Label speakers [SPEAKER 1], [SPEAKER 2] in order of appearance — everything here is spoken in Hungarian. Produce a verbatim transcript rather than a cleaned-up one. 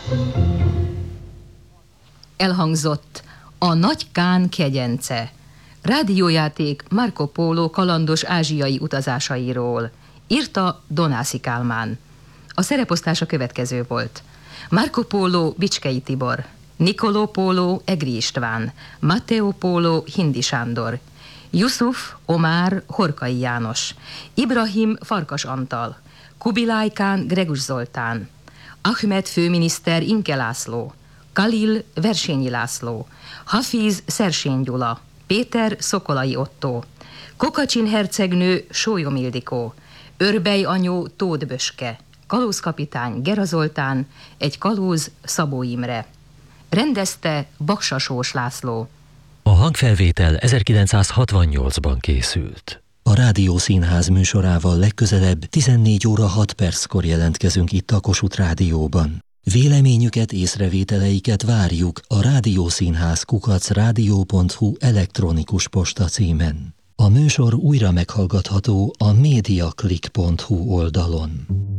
[SPEAKER 1] Elhangzott a Nagy Kán kegyence, rádiójáték Marco Polo kalandos ázsiai utazásairól. Írta Donászi Kálmán. A szereposztás a következő volt: Marco Polo Bicskei Tibor, Nicolò Polo Egri István, Matteo Polo Hindi Sándor, Yusuf Omár Horkai János, Ibrahim Farkas Antal, Kubilai Kán Gregus Zoltán, Ahmed főminiszter Inke László, Kalil Versényi László, Hafiz Szersény Gyula, Péter Szokolai Ottó, Kokacsin hercegnő Sólyom Ildikó, Örbej anyó Tóth Böske, kalózkapitány Gera Zoltán, egy kalóz Szabó Imre. Rendezte Baksa Sós László.
[SPEAKER 2] A hangfelvétel ezerkilencszázhatvannyolcban készült. A Rádiószínház műsorával legközelebb tizennégy óra hat perckor jelentkezünk itt a Kossuth Rádióban. Véleményüket, észrevételeiket várjuk a rádiószínház kukac rádió pont hu elektronikus posta címen. A műsor újra meghallgatható a mediaclick pont hu oldalon.